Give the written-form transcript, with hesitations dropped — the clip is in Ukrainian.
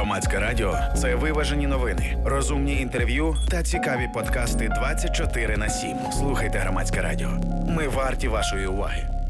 Громадське радіо – це виважені новини, розумні інтерв'ю та цікаві подкасти 24/7. Слухайте Громадське радіо. Ми варті вашої уваги.